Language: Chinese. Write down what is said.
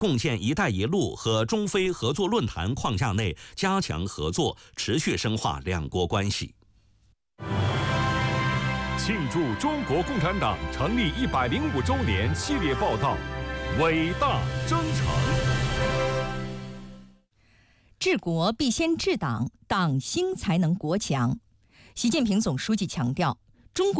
共建“一带一路”和中非合作论坛框架内加强合作，持续深化两国关系。 庆祝中国共产党成立105周年系列报道，伟大征程。 治国必先治党，党兴才能国强。习近平总书记强调，中国